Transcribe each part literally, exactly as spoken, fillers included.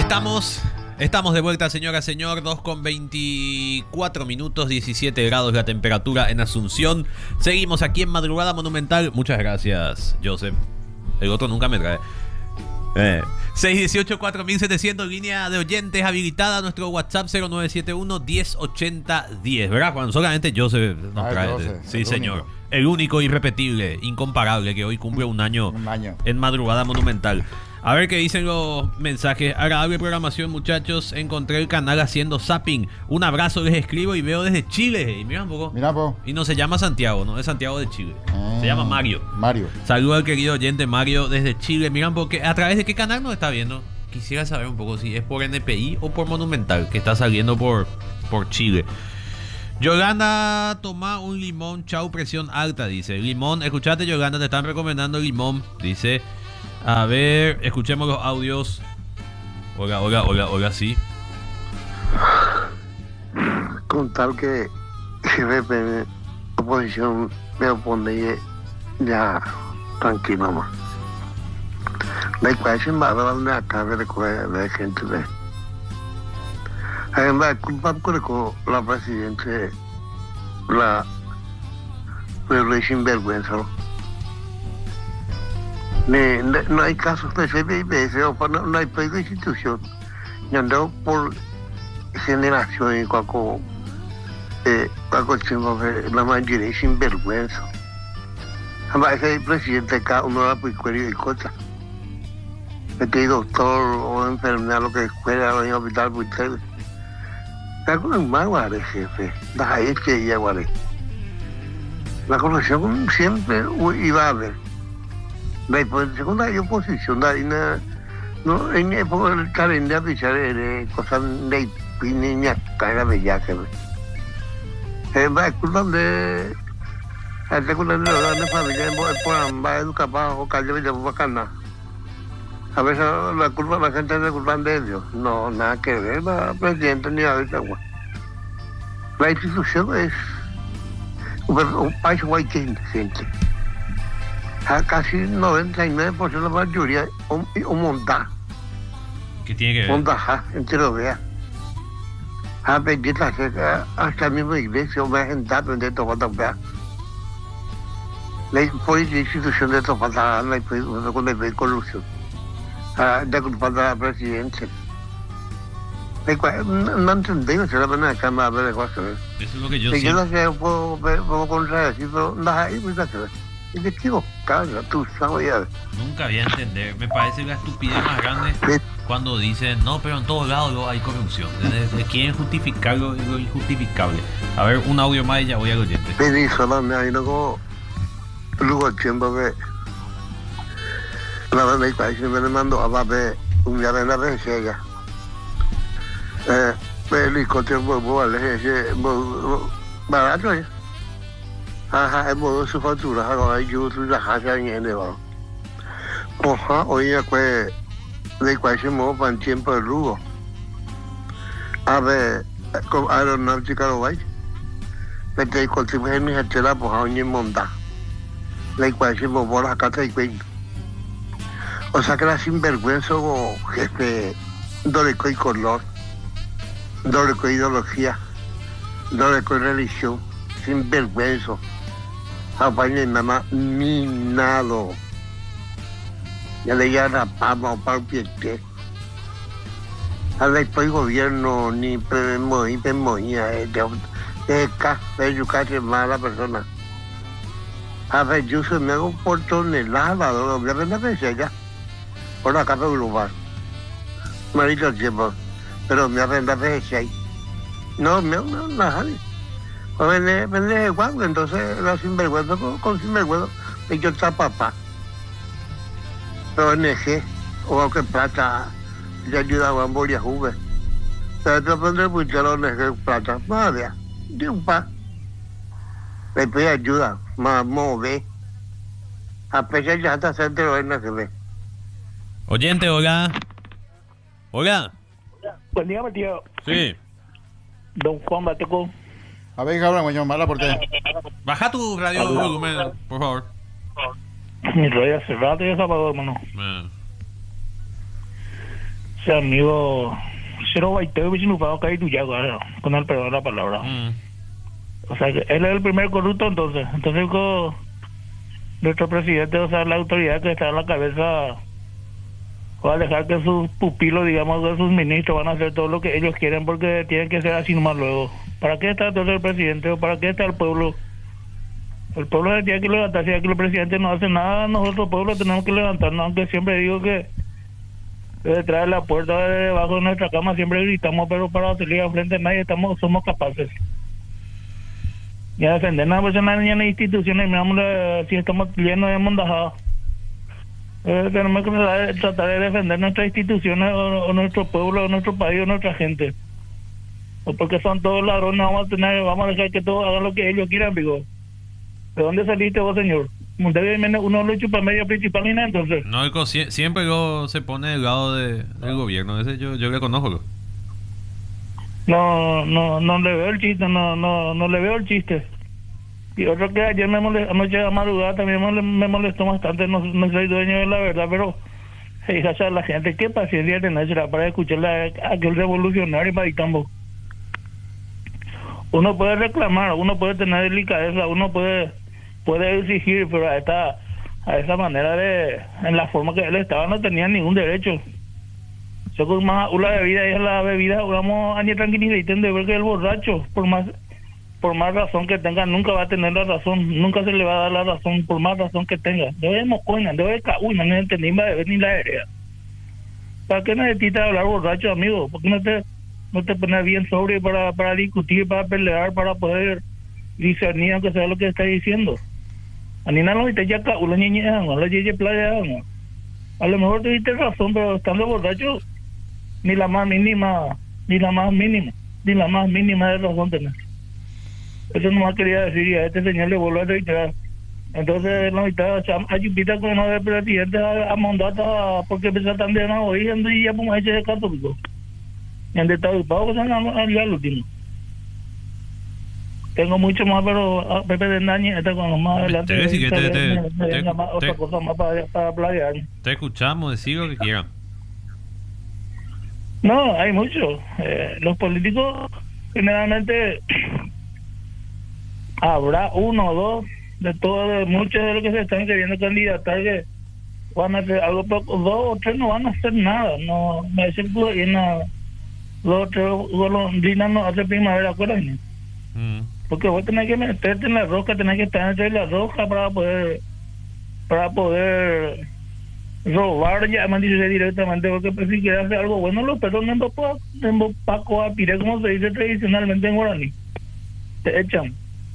Estamos, estamos de vuelta, señora, señor. dos con veinticuatro minutos, diecisiete grados la temperatura en Asunción. Seguimos aquí en Madrugada Monumental. Muchas gracias, Joseph. El otro nunca me trae. Eh. seis uno ocho, cuatro mil setecientos, línea de oyentes habilitada. Nuestro WhatsApp cero nueve siete uno, diez ochenta, diez. ¿Verdad, Juan? Solamente Joseph nos Ah, trae. Joseph, sí, el señor. único. El único, irrepetible, incomparable, que hoy cumple un año, Un año. en Madrugada Monumental. A ver qué dicen los mensajes. Agradable programación, muchachos. Encontré el canal haciendo zapping. Un abrazo, les escribo y veo desde Chile. Y mira un poco. Mira, po. Y no se llama Santiago, no es Santiago de Chile. Ah, Se llama Mario. Mario. Saludo al querido oyente Mario desde Chile. Miran, porque ¿a través de qué canal nos está viendo? Quisiera saber un poco si es por N P I o por Monumental, que está saliendo por, por Chile. Yolanda, toma un limón, chau, presión alta, dice. Limón, escuchate, Yolanda, te están recomendando limón, dice. A ver, escuchemos los audios. Hola, hola, hola, hola, sí. Con tal que si me la oposición me opone, ya tranquilo más. Me parece más de acá de la gente de. Además, culpa con la presidenta, la la sinvergüenza. Ne, ne, no hay casos de C B I, no, no hay pedo de institución. Y andado por generación y cuaco, eh, cuaco tiempo la mayoría es sinvergüenza. Además, el presidente acá uno la puede y cosas. Este doctor o enfermedad, lo que fuera, o en el hospital, pues ustedes. La cosa más guare, jefe. La ahí que ya guare. La corrupción siempre iba a haber. La segunda hay oposición, la no en época del calendario pichar de cosas de niña caga de ya que eh va culpa de esta culpa de la de familia por ambas educar bajo calle de bacana. A veces la culpa la gente es culpa de ellos, no nada que ver la presidenta ni a veces. La institución es un país guay que gente. A casi noventa y nueve por ciento de la mayoría un, un monta. ¿Qué tiene que ver? Monta, entero vea. A pedir la cerca hasta la misma iglesia, o más gente aprende todo cuando vea. La institución de todo falta la corrupción. De culpa de la presidencia. No entendí, se la van a cambiar de cosas. Eso es lo que yo sé. sí. Yo no sé, puedo, puedo contradecir, pero nada, ahí me saca. Es que tío, caga, tú sabes ya. Nunca voy a entender. Me parece la estupidez más grande ¿Sí? cuando dicen, no, pero en todos lados hay corrupción. De, de, quieren justificar lo, lo injustificable. A ver, un audio más y ya voy al oyente. Me dijo, no, me hay luego, luego tiempo que la verdad es que me mandó a ver un día de la vencella. Eh, el discoteco vale, ese barato ya. Ajá, es modo su factura, ahora yo soy la casa en el negocio. Oja, oye, pues, de cualquier modo, para el tiempo de Lugo. A ver, con aeronáutica lo vais. Pero te consigo en mi gente la poja, oye, monta. De cualquier modo, por la casa y cuello. O sea que la sinvergüenza o jefe, donde hay color, donde hay ideología, donde hay religión, sinvergüenza. Apañe nada ni nada. Ya le llaman a Pama o Palpiete. A después gobierno ni premoía de acá, de educar más a la persona. A ver, yo se me hago por tonelada, no me aprende a pensar ya. Por acá por lugar. Marito tiempo. Pero me aprende a pensar. No, me no, nada. Vende, vende igual, entonces la sinvergüenza con, con sinvergüenza, y yo está papá. O N G, o que plata, ya ayudaba a Boria Juve. Pero te pondré mucho la O N G plata, madre, de un pa. Le pide ayuda, más move. A pesar ya hasta hacer lo N G B. Oyente, hola. Hola. Buen día, Matías. Sí. Don Juan Bateco. A ver, cabrón, coño, mala por qué. Baja tu radio de volumen, por favor. Mi radio hace rato ya se apagó, hermano. Eh. Ese amigo Cero Baiteo y Sinupado Caituyago, con el perdón de la palabra. Mm. O sea, que él es el primer corrupto entonces. Entonces, con nuestro presidente, o sea, la autoridad que está en la cabeza, va a dejar que sus pupilos, digamos, que sus ministros van a hacer todo lo que ellos quieren porque tienen que ser así nomás luego. ¿Para qué está entonces el presidente o para qué está el pueblo? El pueblo se tiene que levantar. Si aquí el presidente no hace nada, nosotros pueblo tenemos que levantarnos, aunque siempre digo que detrás de la puerta, de debajo de nuestra cama, siempre gritamos, pero para salir al frente nadie estamos, somos capaces. Y a defender nada, pues en las instituciones, miramos la, si estamos llenos de mondajadas. Eh, tenemos que tratar de, tratar de defender nuestras instituciones, o, o nuestro pueblo, o nuestro país, o nuestra gente. O porque son todos ladrones, vamos a tener, vamos a dejar que todos hagan lo que ellos quieran, digo. ¿De dónde saliste vos, señor? Uno lo chupa medio principal y nada, entonces. No, Ico, sie- siempre Ico se pone del lado de, del gobierno. Ese yo, yo le conozco. Ico. No, no, no le veo el chiste, no, no, no le veo el chiste. Y otro que ayer me molestó, anoche a madrugada también me, me molestó bastante, no, no soy dueño de la verdad, pero hija de la gente, qué paciencia tener será para escuchar a aquel revolucionario para Itambo. Uno puede reclamar, uno puede tener delicadeza, uno puede puede exigir, pero a esta a esa manera de, en la forma que él estaba, no tenía ningún derecho. Yo con más una bebida es la bebida, vamos a ni tranquilidad y de ver que el borracho, por más por más razón que tenga, nunca va a tener la razón, nunca se le va a dar la razón, por más razón que tenga. Debemos coña, debe ca uy, no entendí va a beber ni la hereda. ¿Para qué necesitas hablar borracho, amigo? ¿Por qué no te no te pones bien sobrio para para discutir, para pelear, para poder discernir aunque sea lo que está diciendo? A ni nada te ya ca uno niña, no le llegue playa, no. A lo mejor te diste razón, pero estando borracho ni la más mínima, ni la más mínima, ni la más mínima de razón tenés. Eso no más quería decir, y a este señor le vuelvo a reiterar. Entonces, no está ayudita con uno de presidente a, a mandata porque empezó tan de nuevo y ya pues ese de católico. En de estado pago que son al último. Tengo mucho más, pero a Pepe de Nañi está con los más adelante. Te, te, te, te, me, me te, más, te, otra cosa más para, para planear. Te escuchamos, decir lo que quieran. No, hay mucho. Eh, los políticos generalmente habrá uno o dos de todos, de muchos de los que se están queriendo candidatar que van a hacer algo, pero dos o tres no van a hacer nada. No, me dicen que no, dos o tres golondrinas no hace primavera, ¿acuerdas? Mm. Porque vos tenés que meterte en la roca, tenés que estar entre la roca para poder para poder robar, ya me dice directamente, porque pues, si quieres hacer algo bueno, los perros no en Paco a pire, como se dice tradicionalmente en guaraní, te echan.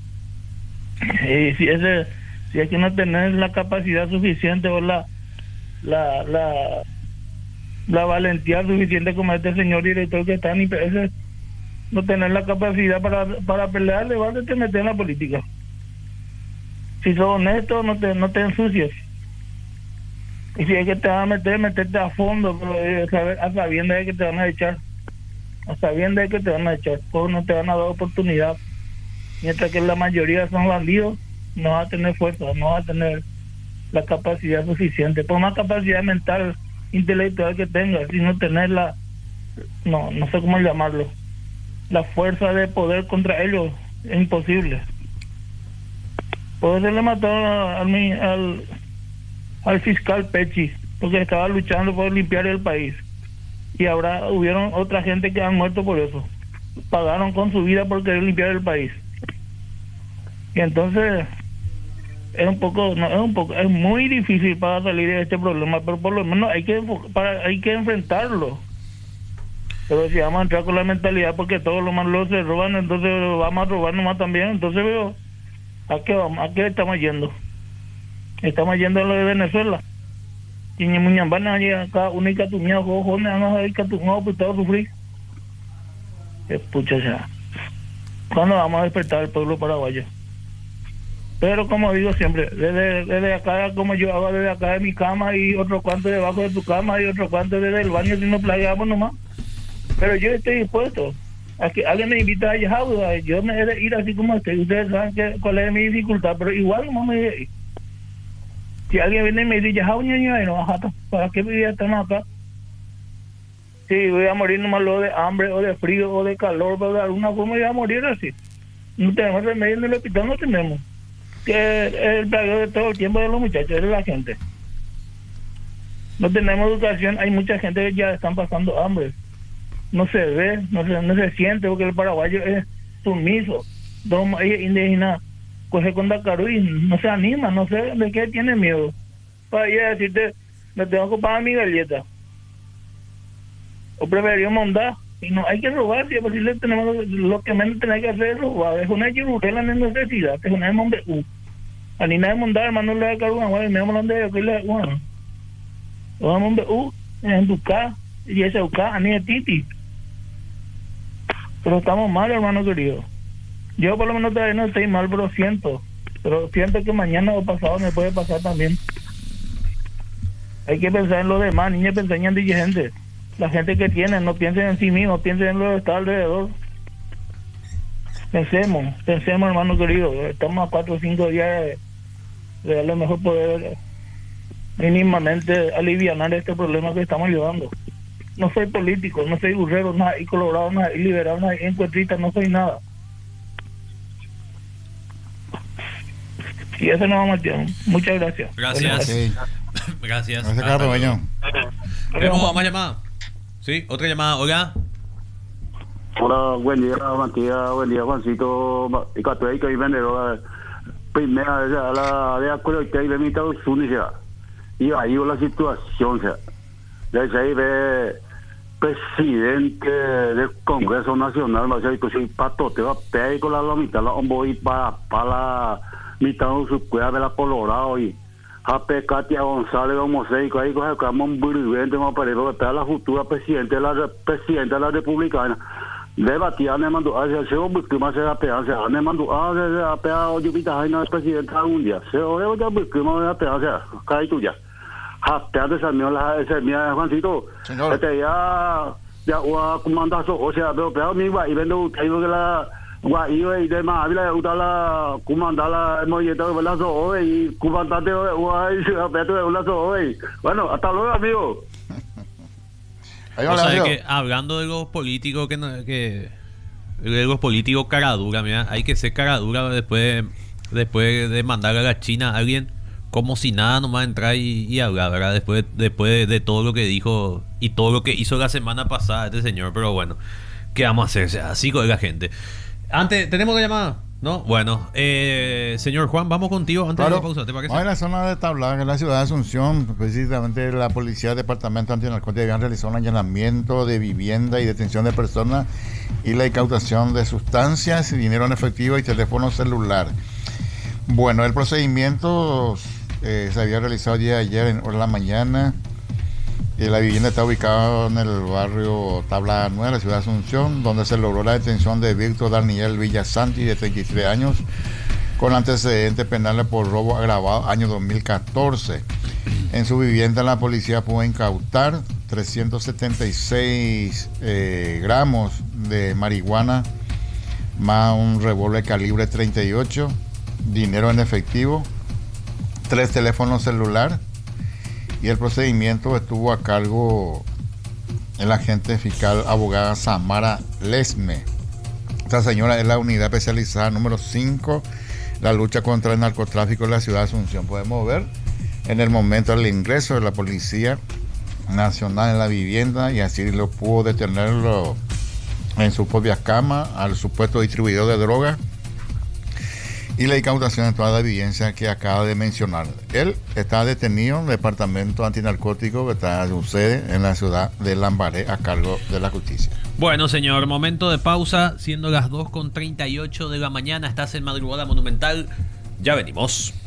Y si ese si es que no tenés la capacidad suficiente o la la la la valentía suficiente como este señor director que está en I P S, no tener la capacidad para para pelear, le vas a te meter en la política. Si sos honesto, no te no te ensucies. Y si es que te van a meter, meterte a fondo, pero eh, saber, a sabiendo de que te van a echar, a sabiendo de que te van a echar, pues no te van a dar oportunidad. Mientras que la mayoría son bandidos, no va a tener fuerza, no va a tener la capacidad suficiente, por más capacidad mental, intelectual que tenga, si no tener la, no, no sé cómo llamarlo, la fuerza de poder contra ellos, es imposible. Por eso le mataron al, al, al fiscal Pechi, porque estaba luchando por limpiar el país. Y ahora hubieron otra gente que han muerto por eso. Pagaron con su vida por querer limpiar el país. Y entonces es un poco, no, es un poco, es muy difícil para salir de este problema, pero por lo menos hay que para, hay que enfrentarlo. Pero si vamos a entrar con la mentalidad porque todos los malos se roban, entonces vamos a robar nomás también, entonces veo ¿a qué vamos? ¿A qué estamos yendo? Estamos yendo a lo de Venezuela. Y ni muñambana acá única tu mía, ojo, me van a ir que tu no, pues todo sufrir. Pucha ya. ¿Cuándo vamos a despertar al pueblo paraguayo? Pero como digo siempre, desde, desde acá, como yo hago desde acá de mi cama y otro cuanto debajo de tu cama y otro cuanto desde el baño, si nos playamos nomás. Pero yo estoy dispuesto a que alguien me invita a allá, yo me he de ir así como estoy. Ustedes saben que, cuál es mi dificultad, pero igual no me he de ir. Si alguien viene y me dice, ya, no, ¿para qué estamos acá? si voy a morir nomás lo de hambre o de frío o de calor, pero de alguna forma voy a morir así. No tenemos remedio en el hospital, no tenemos. Que es el plagueo de todo el tiempo de los muchachos, es de la gente. No tenemos educación, hay mucha gente que ya están pasando hambre. No se ve, no se, no se siente, porque el paraguayo es sumiso. Dos maíz indígenas coge con Dakarú y no se anima, no sé de qué tiene miedo. Para ir a decirte, me tengo que pagar mi galleta. O preferiríamos andar. Y no hay que robar, si es posible, tenemos lo, lo que menos tenemos que hacer es robar. Es una chirurela en necesidad, es una de U. A ni nada de mondar, hermano, le da cargo, y me vamos a de que le bueno. Lo vamos de U, en tu casa, y ese U K, a ni de Titi. Pero estamos mal, hermano querido. Yo por lo menos todavía no estoy mal, pero siento. Pero siento que mañana o pasado me puede pasar también. Hay que pensar en los demás, niños pensar en gente. La gente que tiene, no piensen en sí mismos, piensen en lo que está alrededor. Pensemos, pensemos, hermano querido. Estamos a cuatro o cinco días de, de a lo mejor poder mínimamente aliviar este problema que estamos llevando. No soy político, no soy burrero, nada, y colorado, nada, y liberado, nada, y encuetrita, no soy nada. Y eso no vamos a tiempo. Muchas gracias. Gracias. Sí. Gracias. Gracias, Carlos Bañón. Tenemos más llamadas. Sí, otra llamada. Hola. Hola, buen día, Matías, buen día, Juancito. Y cuando hay que ir vendedor, primera vez a la de acuerdo que hay de mitad de Estados Unidos, y ahí la situación, desde ahí ve presidente del Congreso Nacional, va a ser que si pato te va a pegar con la mitad, la voy para para la mitad de su cueva de la Colorado y a Katia González como se dice ahí coge como un burguente como para para la futura presidente de la presidenta de la Republicana debatía ne mandó a se un víctima se apea se ne mandó a se apea o yo pita hay una presidenta un día se o ya víctima de apea se cae tuya apea de señor la ese mía Juancito este ya ya o comandazo o sea pero pero mi va y vendo tengo que la guay y demás habla utala comandala molleta de lazo hoy comandante guay apea de lazo hoy bueno hasta luego amigo. O sea, que hablando de los políticos que, no, que de los políticos caradura, mira, hay que ser caradura después después de mandar a la China a alguien como si nada nomás entrar y, y hablar, ¿verdad? Después después de todo lo que dijo y todo lo que hizo la semana pasada este señor, pero bueno, ¿qué vamos a hacer? O sea, así con la gente. Antes, ¿tenemos la llamada? ¿No? Bueno, eh, señor Juan, vamos contigo antes claro. de la pausa, ¿te parece? En la zona de Tablada, en la ciudad de Asunción, precisamente la policía del departamento antinarcótico habían realizado un allanamiento de vivienda y detención de personas y la incautación de sustancias, dinero en efectivo y teléfono celular. Bueno, el procedimiento eh, se había realizado el día de ayer en hora de la mañana. Eh, la vivienda está ubicada en el barrio Tablada Nueva, la ciudad de Asunción, donde se logró la detención de Víctor Daniel Villasanti, de treinta y tres años, con antecedentes penales por robo agravado, año dos mil catorce. En su vivienda la policía pudo incautar trescientos setenta y seis eh, gramos de marihuana, más un revólver calibre treinta y ocho, dinero en efectivo, tres teléfonos celulares. Y el procedimiento estuvo a cargo el agente fiscal abogada Samara Lesme. Esta señora es la unidad especializada número cinco, la lucha contra el narcotráfico en la ciudad de Asunción. Podemos ver en el momento del ingreso de la Policía Nacional en la vivienda y así lo pudo detenerlo en su propia cama al supuesto distribuidor de drogas y la incautación de toda la evidencia que acaba de mencionar. Él está detenido en el departamento antinarcótico que está en su sede en la ciudad de Lambaré a cargo de la justicia. Bueno, señor, momento de pausa, siendo las dos con treinta y ocho de la mañana, estás en Madrugada Monumental, ya venimos.